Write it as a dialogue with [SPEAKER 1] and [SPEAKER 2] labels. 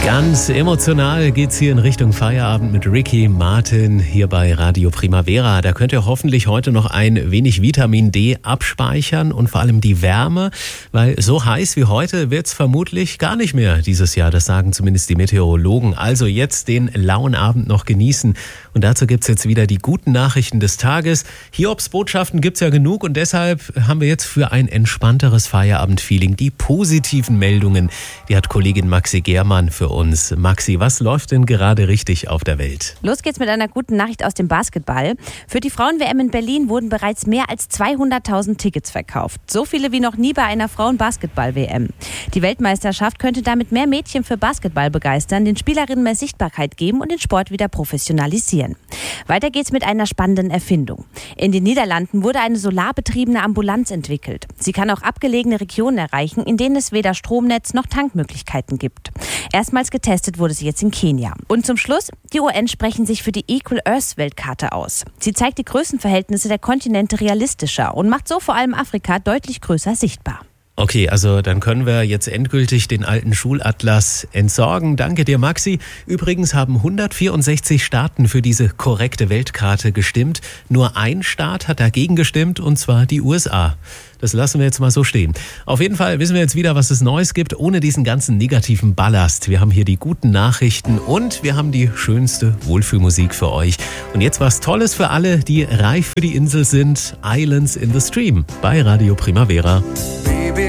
[SPEAKER 1] Ganz emotional geht's hier in Richtung Feierabend mit Ricky Martin hier bei Radio Primavera. Da könnt ihr hoffentlich heute noch ein wenig Vitamin D abspeichern und vor allem die Wärme, weil so heiß wie heute wird's vermutlich gar nicht mehr dieses Jahr. Das sagen zumindest die Meteorologen. Also jetzt den lauen Abend noch genießen. Und dazu gibt's jetzt wieder die guten Nachrichten des Tages. Hiobsbotschaften gibt's ja genug und deshalb haben wir jetzt für ein entspannteres Feierabendfeeling die positiven Meldungen. Die hat Kollegin Maxi Germann für uns. Maxi, was läuft denn gerade richtig auf der Welt?
[SPEAKER 2] Los geht's mit einer guten Nachricht aus dem Basketball. Für die Frauen-WM in Berlin wurden bereits mehr als 200.000 Tickets verkauft. So viele wie noch nie bei einer Frauen-Basketball-WM. Die Weltmeisterschaft könnte damit mehr Mädchen für Basketball begeistern, den Spielerinnen mehr Sichtbarkeit geben und den Sport wieder professionalisieren. Weiter geht's mit einer spannenden Erfindung. In den Niederlanden wurde eine solarbetriebene Ambulanz entwickelt. Sie kann auch abgelegene Regionen erreichen, in denen es weder Stromnetz noch Tankmöglichkeiten gibt. Erstmals getestet wurde sie jetzt in Kenia. Und zum Schluss, die UN sprechen sich für die Equal Earth Weltkarte aus. Sie zeigt die Größenverhältnisse der Kontinente realistischer und macht so vor allem Afrika deutlich größer sichtbar.
[SPEAKER 1] Okay, also dann können wir jetzt endgültig den alten Schulatlas entsorgen. Danke dir, Maxi. Übrigens haben 164 Staaten für diese korrekte Weltkarte gestimmt. Nur ein Staat hat dagegen gestimmt, und zwar die USA. Das lassen wir jetzt mal so stehen. Auf jeden Fall wissen wir jetzt wieder, was es Neues gibt, ohne diesen ganzen negativen Ballast. Wir haben hier die guten Nachrichten und wir haben die schönste Wohlfühlmusik für euch. Und jetzt was Tolles für alle, die reif für die Insel sind. Islands in the Stream bei Radio Primavera.